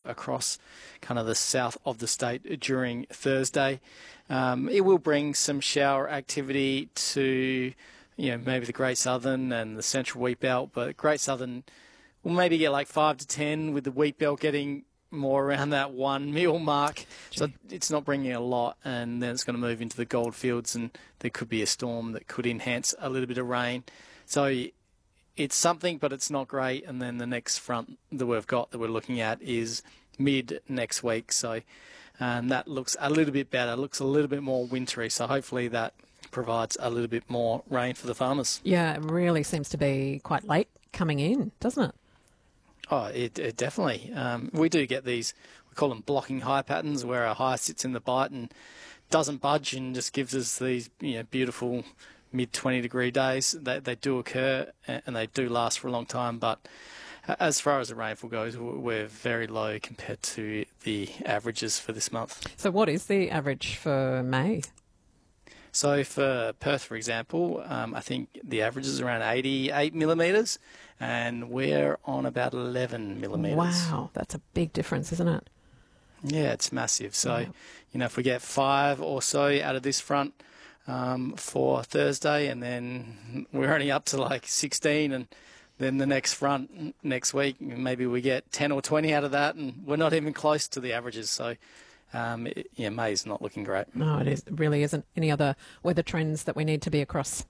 across kind of the south of the state during Thursday. It will bring some shower activity to, maybe the Great Southern and the Central Wheat Belt, but Great Southern will maybe get like 5 to 10, with the Wheat Belt getting more around that 1 mil mark. So it's not bringing a lot, and then it's going to move into the Goldfields, and there could be a storm that could enhance a little bit of rain. So it's something, but it's not great. And then the next front that we've got that we're looking at is mid next week. So that looks a little bit better, looks a little bit more wintry. So hopefully that provides a little bit more rain for the farmers. Yeah, it really seems to be quite late coming in, doesn't it? Oh, it definitely. We do get these, we call them blocking high patterns, where a high sits in the bight and doesn't budge and just gives us these beautiful mid-20 degree days. They do occur, and they do last for a long time. But as far as the rainfall goes, we're very low compared to the averages for this month. So what is the average for May? So for Perth, for example, I think the average is around 88 millimetres, and we're on about 11 millimetres. Wow, that's a big difference, isn't it? Yeah, it's massive. So, if we get 5 or so out of this front for Thursday, and then we're only up to like 16, and then the next front next week, maybe we get 10 or 20 out of that, and we're not even close to the averages. So, May's not looking great. No, it really isn't. Any other weather trends that we need to be across?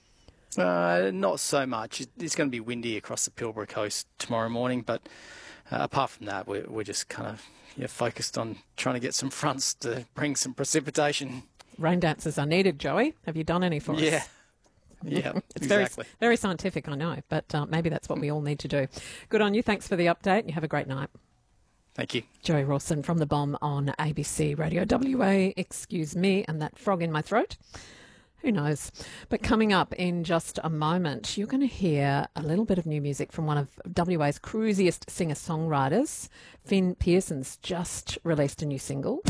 Not so much. It's going to be windy across the Pilbara coast tomorrow morning, but apart from that, we're just kind of focused on trying to get some fronts to bring some precipitation. Rain dances are needed, Joey. Have you done any for us? Yeah, it's exactly. Very scientific, I know, but maybe that's what we all need to do. Good on you. Thanks for the update. You have a great night. Thank you. Joey Rawson from The Bomb on ABC Radio WA. Excuse me and that frog in my throat. Who knows? But coming up in just a moment, you're going to hear a little bit of new music from one of WA's cruisiest singer-songwriters. Finn Pearson's just released a new single.